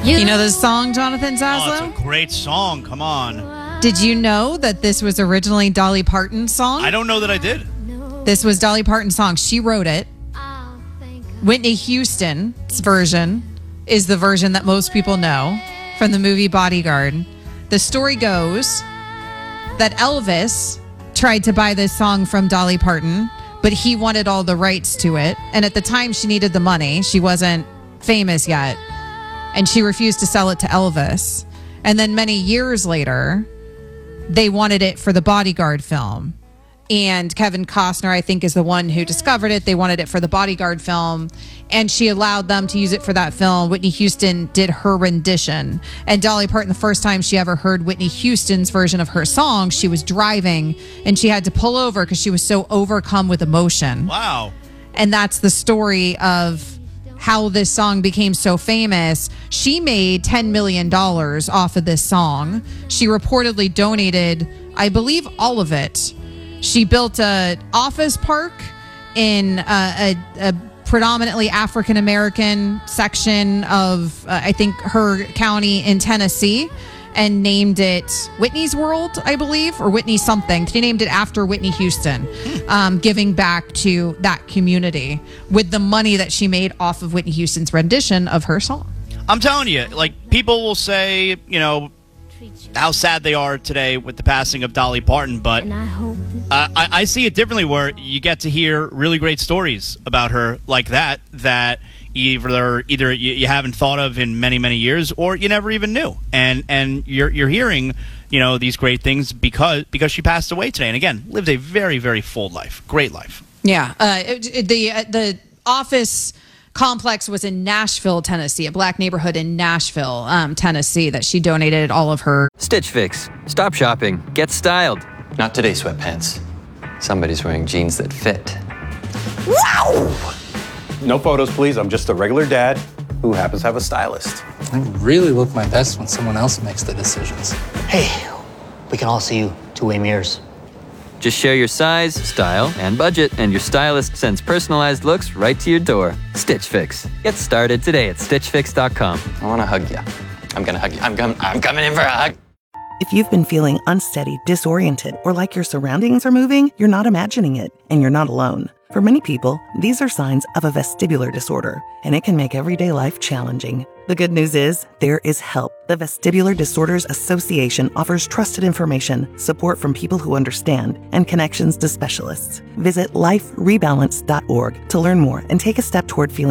You know this song, Jonathan Zaslow? Oh, it's a great song. Come on. Did you know that this was originally Dolly Parton's song? I don't know that I did. This was Dolly Parton's song. She wrote it. Whitney Houston's version is the version that most people know from the movie Bodyguard. The story goes that Elvis tried to buy this song from Dolly Parton, but he wanted all the rights to it. And at the time, she needed the money. She wasn't famous yet. And she refused to sell it to Elvis. And then many years later, they wanted it for the Bodyguard film. And Kevin Costner, I think, is the one who discovered it. They wanted it for the Bodyguard film. And she allowed them to use it for that film. Whitney Houston did her rendition. And Dolly Parton, the first time she ever heard Whitney Houston's version of her song, she was driving and she had to pull over because she was so overcome with emotion. Wow. And that's the story of how this song became so famous. She made $10 million off of this song. She reportedly donated, I believe, all of it. She built an office park in a predominantly African-American section of, I think, her county in Tennessee, and named it Whitney's World, I believe, or Whitney something. She named it after Whitney Houston, giving back to that community with the money that she made off of Whitney Houston's rendition of her song. I'm telling you, like, people will say, you know, how sad they are today with the passing of Dolly Parton, but I see it differently, where you get to hear really great stories about her like that either you haven't thought of in many, many years, or you never even knew, and you're hearing, you know, these great things because she passed away today, and again, lived a very, very full life, great life. Yeah, the office complex was in Nashville, Tennessee, a black neighborhood in Nashville, Tennessee, that she donated all of her. Stitch Fix. Stop shopping. Get styled. Not today, sweatpants. Somebody's wearing jeans that fit. Wow! No photos, please. I'm just a regular dad who happens to have a stylist. I really look my best when someone else makes the decisions. Hey, we can all see you two-way mirrors. Just share your size, style, and budget, and your stylist sends personalized looks right to your door. Stitch Fix. Get started today at StitchFix.com. I want to hug you. I'm going to hug you. I'm coming in for a hug. If you've been feeling unsteady, disoriented, or like your surroundings are moving, you're not imagining it, and you're not alone. For many people, these are signs of a vestibular disorder, and it can make everyday life challenging. The good news is, there is help. The Vestibular Disorders Association offers trusted information, support from people who understand, and connections to specialists. Visit liferebalance.org to learn more and take a step toward feeling